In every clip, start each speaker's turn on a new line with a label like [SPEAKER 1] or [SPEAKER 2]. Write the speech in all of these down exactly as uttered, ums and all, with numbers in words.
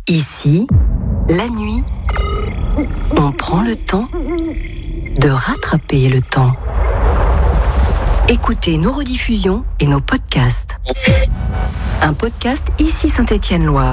[SPEAKER 1] Ici, la nuit, on prend le temps de rattraper le temps. Écoutez nos rediffusions et nos podcasts. Un podcast Ici Saint-Étienne-Loire.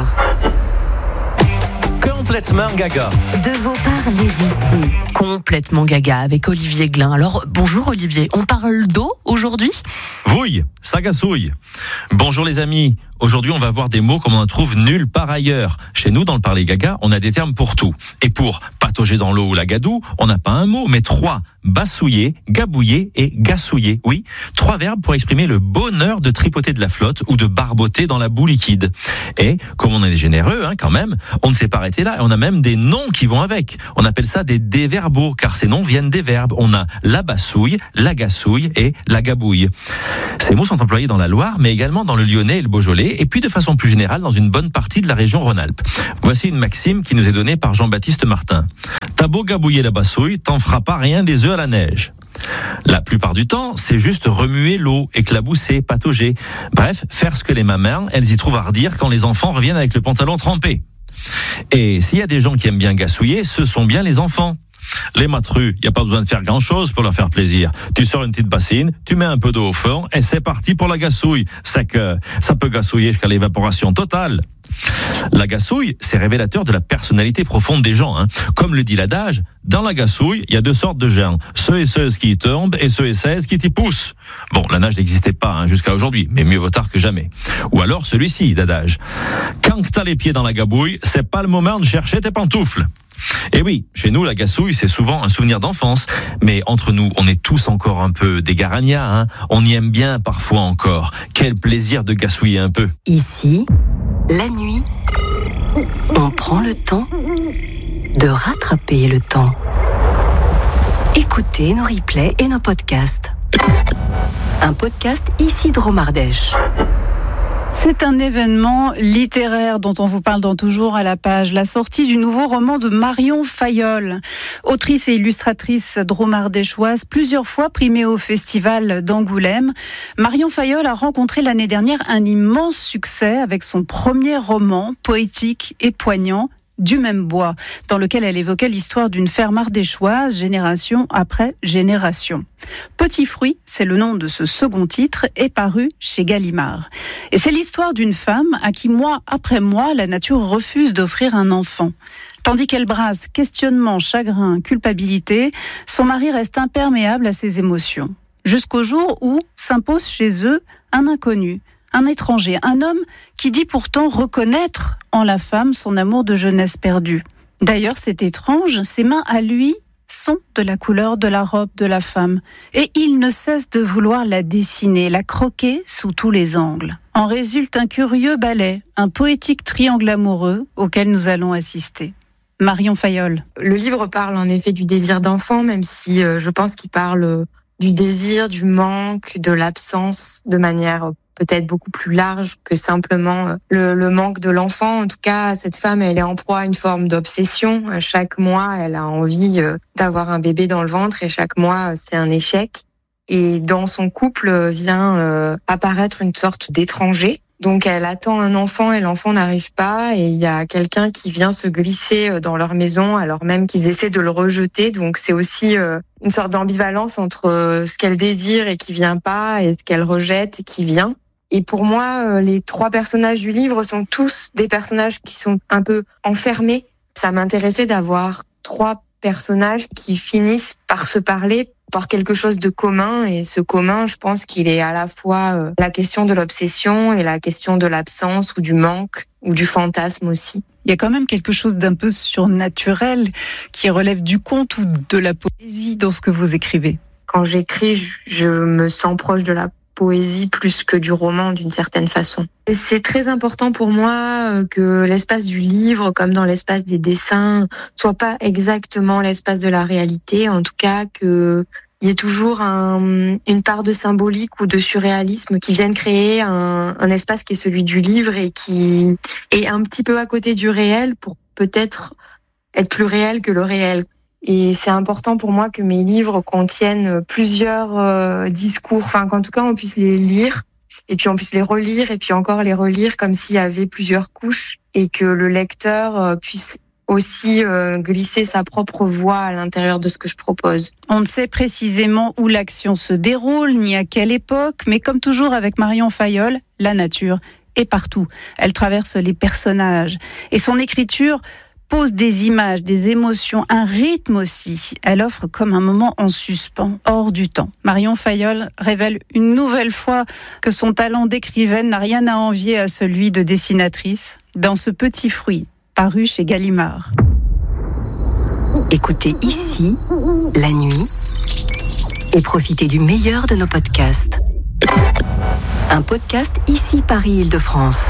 [SPEAKER 2] Complètement gaga.
[SPEAKER 1] De vos parlez d'ici.
[SPEAKER 3] Complètement gaga avec Olivier Glin. Alors, bonjour Olivier, on parle d'eau aujourd'hui ?
[SPEAKER 2] Vouille, sagasouille. Bonjour les amis. Aujourd'hui, on va voir des mots comme on en trouve nulle part ailleurs. Chez nous, dans le Parler Gaga, on a des termes pour tout. Et pour patauger dans l'eau ou la gadoue, on n'a pas un mot, mais trois. Bassouiller, gabouiller et gassouiller. Oui, trois verbes pour exprimer le bonheur de tripoter de la flotte ou de barboter dans la boue liquide. Et, comme on est généreux, hein, quand même, on ne s'est pas arrêté là. Et on a même des noms qui vont avec. On appelle ça des déverbaux, car ces noms viennent des verbes. On a la bassouille, la gassouille et la gabouille. Ces mots sont employés dans la Loire, mais également dans le Lyonnais et le Beaujolais, et puis de façon plus générale dans une bonne partie de la région Rhône-Alpes. Voici une maxime qui nous est donnée par Jean-Baptiste Martin. T'as beau gabouiller la bassouille, t'en feras pas rien des œufs à la neige. La plupart du temps, c'est juste remuer l'eau, éclabousser, patauger. Bref, faire ce que les mamans, elles y trouvent à redire quand les enfants reviennent avec le pantalon trempé. Et s'il y a des gens qui aiment bien gassouiller, ce sont bien les enfants. Les matrus, il n'y a pas besoin de faire grand-chose pour leur faire plaisir. Tu sors une petite bassine, tu mets un peu d'eau au fond et c'est parti pour la gassouille. C'est que ça peut gassouiller jusqu'à l'évaporation totale. La gassouille, c'est révélateur de la personnalité profonde des gens. Hein. Comme le dit l'adage, dans la gassouille, il y a deux sortes de gens. Ceux et ceuses qui y tombent et ceux et celles qui t'y poussent. Bon, la nage n'existait pas hein, jusqu'à aujourd'hui, mais mieux vaut tard que jamais. Ou alors celui-ci d'adage. Quand t'as les pieds dans la gabouille, c'est pas le moment de chercher tes pantoufles. Et oui, chez nous, la gassouille, c'est souvent un souvenir d'enfance. Mais entre nous, on est tous encore un peu des garannias. Hein. On y aime bien parfois encore. Quel plaisir de gassouiller un peu.
[SPEAKER 1] Ici, la nuit, on prend le temps de rattraper le temps. Écoutez nos replays et nos podcasts. Un podcast Ici de Romardèche.
[SPEAKER 4] C'est un événement littéraire dont on vous parle dans Toujours à la page, la sortie du nouveau roman de Marion Fayolle, autrice et illustratrice dromardéchoise, plusieurs fois primée au festival d'Angoulême. Marion Fayolle a rencontré l'année dernière un immense succès avec son premier roman, poétique et poignant, Du même bois, dans lequel elle évoquait l'histoire d'une ferme ardéchoise, génération après génération. Petit fruit, c'est le nom de ce second titre, est paru chez Gallimard. Et c'est l'histoire d'une femme à qui, mois après mois, la nature refuse d'offrir un enfant. Tandis qu'elle brasse questionnement, chagrin, culpabilité, son mari reste imperméable à ses émotions. Jusqu'au jour où s'impose chez eux un inconnu, un étranger, un homme qui dit pourtant reconnaître en la femme son amour de jeunesse perdue. D'ailleurs, c'est étrange, ses mains à lui sont de la couleur de la robe de la femme, et il ne cesse de vouloir la dessiner, la croquer sous tous les angles. En résulte un curieux ballet, un poétique triangle amoureux auquel nous allons assister. Marion Fayolle.
[SPEAKER 5] Le livre parle en effet du désir d'enfant, même si euh, je pense qu'il parle euh, du désir, du manque, de l'absence, de manière euh, peut-être beaucoup plus large que simplement le, le manque de l'enfant. En tout cas, cette femme, elle est en proie à une forme d'obsession. Chaque mois, elle a envie d'avoir un bébé dans le ventre et chaque mois, c'est un échec. Et dans son couple vient euh, apparaître une sorte d'étranger. Donc, elle attend un enfant et l'enfant n'arrive pas. Et il y a quelqu'un qui vient se glisser dans leur maison alors même qu'ils essaient de le rejeter. Donc, c'est aussi euh, une sorte d'ambivalence entre euh, ce qu'elle désire et qui vient pas et ce qu'elle rejette et qui vient. Et pour moi, les trois personnages du livre sont tous des personnages qui sont un peu enfermés. Ça m'intéressait d'avoir trois personnages qui finissent par se parler, par quelque chose de commun. Et ce commun, je pense qu'il est à la fois la question de l'obsession et la question de l'absence ou du manque ou du fantasme aussi.
[SPEAKER 4] Il y a quand même quelque chose d'un peu surnaturel qui relève du conte ou de la poésie dans ce que vous écrivez.
[SPEAKER 5] Quand j'écris, je me sens proche de la poésie plus que du roman d'une certaine façon. Et c'est très important pour moi que l'espace du livre, comme dans l'espace des dessins, soit pas exactement l'espace de la réalité, en tout cas que il y ait toujours un, une part de symbolique ou de surréalisme qui vienne créer un, un espace qui est celui du livre et qui est un petit peu à côté du réel pour peut-être être plus réel que le réel. Et c'est important pour moi que mes livres contiennent plusieurs euh, discours, enfin qu'en tout cas on puisse les lire et puis on puisse les relire et puis encore les relire comme s'il y avait plusieurs couches et que le lecteur puisse aussi euh, glisser sa propre voix à l'intérieur de ce que je propose.
[SPEAKER 4] On ne sait précisément où l'action se déroule, ni à quelle époque, mais comme toujours avec Marion Fayolle, la nature est partout. Elle traverse les personnages et son écriture pose des images, des émotions, un rythme aussi. Elle offre comme un moment en suspens, hors du temps. Marion Fayolle révèle une nouvelle fois que son talent d'écrivaine n'a rien à envier à celui de dessinatrice dans Ce petit fruit, paru chez Gallimard.
[SPEAKER 1] Écoutez ici, la nuit, et profitez du meilleur de nos podcasts. Un podcast Ici Paris-Île-de-France.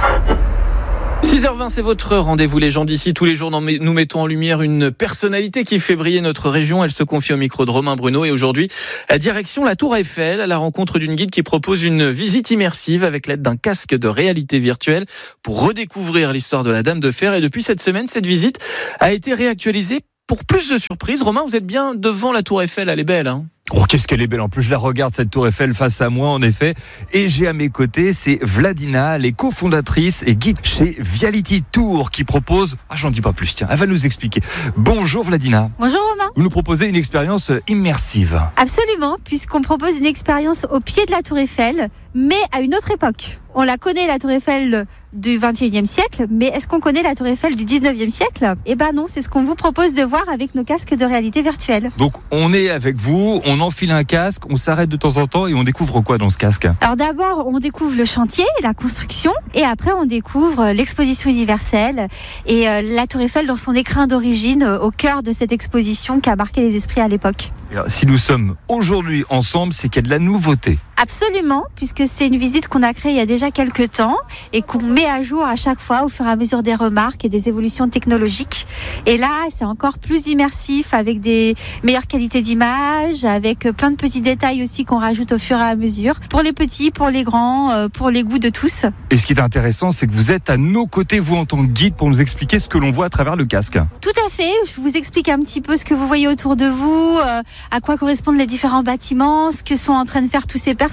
[SPEAKER 6] six heures vingt, c'est votre rendez-vous les gens d'ici. Tous les jours, nous mettons en lumière une personnalité qui fait briller notre région. Elle se confie au micro de Romain Bruno. Et aujourd'hui, à direction la Tour Eiffel, à la rencontre d'une guide qui propose une visite immersive avec l'aide d'un casque de réalité virtuelle pour redécouvrir l'histoire de la Dame de Fer. Et depuis cette semaine, cette visite a été réactualisée pour plus de surprises. Romain, vous êtes bien devant la Tour Eiffel. Elle est belle, hein ?
[SPEAKER 7] Oh, qu'est-ce qu'elle est belle. En plus, je la regarde, cette Tour Eiffel, face à moi, en effet. Et j'ai à mes côtés, c'est Vladina, elle est cofondatrice et guide chez Viality Tour, qui propose... Ah, j'en dis pas plus, tiens, elle va nous expliquer. Bonjour Vladina.
[SPEAKER 8] Bonjour Romain.
[SPEAKER 7] Vous nous proposez une expérience immersive.
[SPEAKER 8] Absolument, puisqu'on propose une expérience au pied de la Tour Eiffel, mais à une autre époque. On la connaît, la Tour Eiffel du vingt et unième siècle, mais est-ce qu'on connaît la Tour Eiffel du dix-neuvième siècle ? Eh ben non, c'est ce qu'on vous propose de voir avec nos casques de réalité virtuelle.
[SPEAKER 7] Donc, on est avec vous, on enfile un casque, on s'arrête de temps en temps et on découvre quoi dans ce casque ?
[SPEAKER 8] Alors d'abord, on découvre le chantier, la construction, et après on découvre l'exposition universelle et euh, la Tour Eiffel dans son écrin d'origine, euh, au cœur de cette exposition qui a marqué les esprits à l'époque.
[SPEAKER 7] Alors, si nous sommes aujourd'hui ensemble, c'est qu'il y a de la nouveauté.
[SPEAKER 8] Absolument, puisque c'est une visite qu'on a créée il y a déjà quelques temps et qu'on met à jour à chaque fois au fur et à mesure des remarques et des évolutions technologiques. Et là, c'est encore plus immersif avec des meilleures qualités d'image, avec plein de petits détails aussi qu'on rajoute au fur et à mesure, pour les petits, pour les grands, pour les goûts de tous.
[SPEAKER 7] Et ce qui est intéressant, c'est que vous êtes à nos côtés, vous en tant que guide, pour nous expliquer ce que l'on voit à travers le casque.
[SPEAKER 8] Tout à fait, je vous explique un petit peu ce que vous voyez autour de vous, euh, à quoi correspondent les différents bâtiments, ce que sont en train de faire tous ces personnages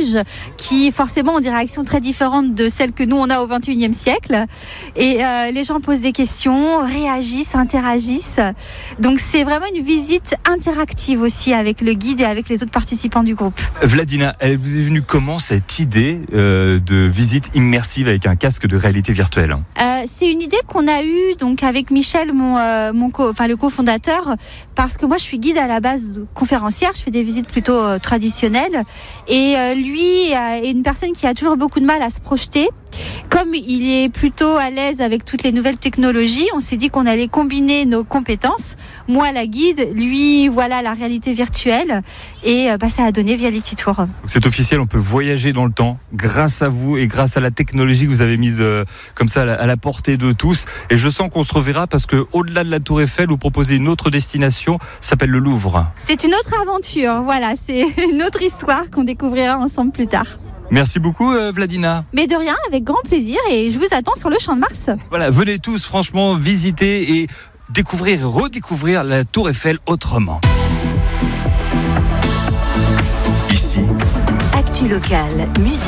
[SPEAKER 8] qui forcément ont des réactions très différentes de celles que nous on a au vingt et unième siècle. Et euh, les gens posent des questions, réagissent, interagissent. Donc c'est vraiment une visite interactive aussi avec le guide et avec les autres participants du groupe.
[SPEAKER 7] Vladina, elle vous est venue comment cette idée euh, de visite immersive avec un casque de réalité virtuelle ?
[SPEAKER 8] euh, C'est une idée qu'on a eue donc avec Michel, mon, euh, mon co, enfin le cofondateur, parce que moi je suis guide à la base conférencière, je fais des visites plutôt euh, traditionnelles. Et euh, lui est une personne qui a toujours beaucoup de mal à se projeter. Comme il est plutôt à l'aise avec toutes les nouvelles technologies, on s'est dit qu'on allait combiner nos compétences. Moi, la guide, lui, voilà la réalité virtuelle. Et bah, ça a donné Viality Tour.
[SPEAKER 7] Donc c'est officiel, on peut voyager dans le temps grâce à vous et grâce à la technologie que vous avez mise euh, comme ça à la, à la portée de tous. Et je sens qu'on se reverra parce que au-delà de la Tour Eiffel, vous proposez une autre destination, ça s'appelle le Louvre.
[SPEAKER 8] C'est une autre aventure, voilà, c'est une autre histoire qu'on découvrira ensemble plus tard.
[SPEAKER 7] Merci beaucoup euh, Vladina.
[SPEAKER 8] Mais de rien, avec grand plaisir, et je vous attends sur le Champ de Mars.
[SPEAKER 7] Voilà, venez tous franchement visiter et découvrir, redécouvrir la Tour Eiffel autrement.
[SPEAKER 1] Ici, Actu locale, musique.